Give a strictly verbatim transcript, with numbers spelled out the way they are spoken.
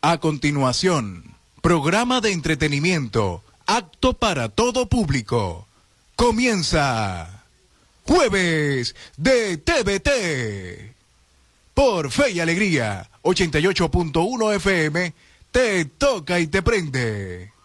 A continuación, programa de entretenimiento, apto para todo público. Comienza Jueves de T V T. Por Fe y Alegría, ochenta y ocho punto uno F M, te toca y te prende.